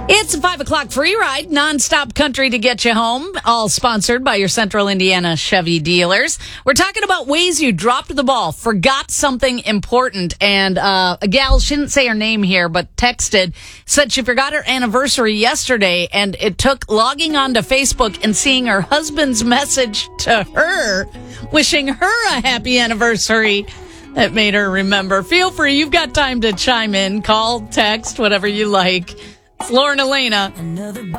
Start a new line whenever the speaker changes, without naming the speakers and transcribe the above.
It's a 5 o'clock free ride, nonstop country to get you home, all sponsored by your Central Indiana Chevy dealers. We're talking about ways you dropped the ball, forgot something important, and a gal, she didn't say her name here, but texted, said she forgot her anniversary yesterday, and it took logging on to Facebook and seeing her husband's message to her, wishing her a happy anniversary. That made her remember. Feel free, you've got time to chime in, call, text, whatever you like. It's Lauren Elena.